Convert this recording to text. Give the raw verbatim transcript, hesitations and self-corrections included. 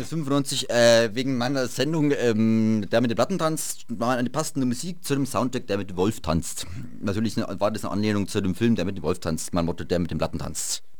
neunzehnhundertfünfundneunzig, äh, wegen meiner Sendung, ähm, der mit dem Platten tanzt, war eine passende Musik zu dem Soundtrack, der mit dem Wolf tanzt. Natürlich war das eine Anlehnung zu dem Film, der mit dem Wolf tanzt, mein Motto, der mit dem Platten tanzt.